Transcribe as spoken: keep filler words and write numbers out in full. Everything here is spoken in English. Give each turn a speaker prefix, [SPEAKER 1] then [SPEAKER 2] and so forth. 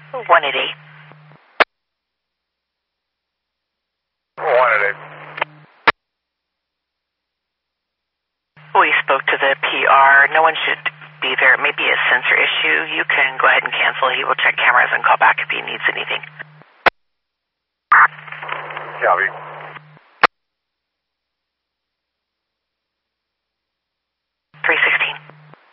[SPEAKER 1] one eighty.
[SPEAKER 2] one eighty.
[SPEAKER 1] We spoke to the P R. No one should be there. It may be a sensor issue. You can go ahead and cancel. He will check cameras and call back if he needs anything.
[SPEAKER 2] Copy.